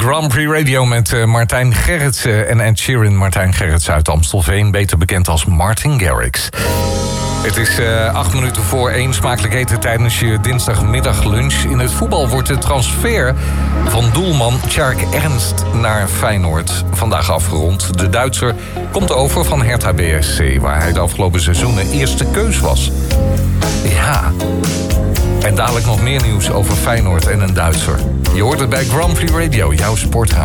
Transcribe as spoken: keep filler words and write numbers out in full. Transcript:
Grand Prix Radio met uh, Martijn Gerritsen en Ed Sheeran. Martijn Gerritsen uit Amstelveen, beter bekend als Martin Garrix. Het is uh, acht minuten voor één. Smakelijk eten tijdens je dinsdagmiddaglunch. In het voetbal wordt de transfer van doelman Tjark Ernst naar Feyenoord vandaag afgerond. De Duitser komt over van Hertha B S C, waar hij de afgelopen seizoenen eerste keus was. Ja, en dadelijk nog meer nieuws over Feyenoord en een Duitser. Je hoort het bij Grand Prix Radio, jouw sportradio.